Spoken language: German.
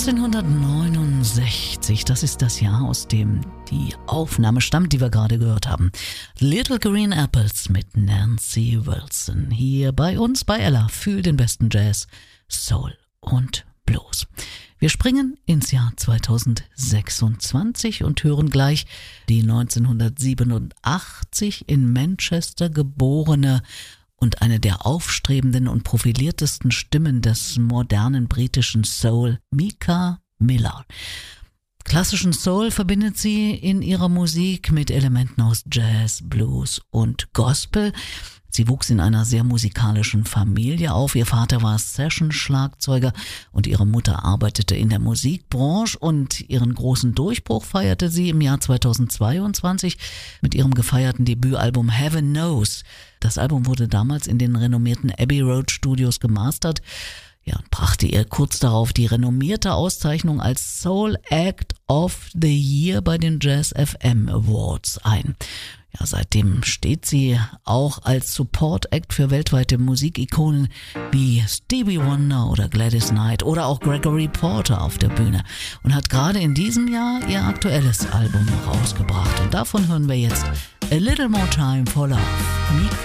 1969, das ist das Jahr, aus dem die Aufnahme stammt, die wir gerade gehört haben. Little Green Apples mit Nancy Wilson. Hier bei uns bei Ella für den besten Jazz, Soul und Blues. Wir springen ins Jahr 2026 und hören gleich die 1987 in Manchester geborene und eine der aufstrebenden und profiliertesten Stimmen des modernen britischen Soul, Mika Miller. Klassischen Soul verbindet sie in ihrer Musik mit Elementen aus Jazz, Blues und Gospel. Sie wuchs in einer sehr musikalischen Familie auf. Ihr Vater war Session-Schlagzeuger und ihre Mutter arbeitete in der Musikbranche, und ihren großen Durchbruch feierte sie im Jahr 2022 mit ihrem gefeierten Debütalbum Heaven Knows. Das Album wurde damals in den renommierten Abbey Road Studios gemastert, ja, und brachte ihr kurz darauf die renommierte Auszeichnung als Soul Act of the Year bei den Jazz FM Awards ein. Ja, seitdem steht sie auch als Support Act für weltweite Musikikonen wie Stevie Wonder oder Gladys Knight oder auch Gregory Porter auf der Bühne und hat gerade in diesem Jahr ihr aktuelles Album rausgebracht. Und davon hören wir jetzt A Little More Time for Love. Mika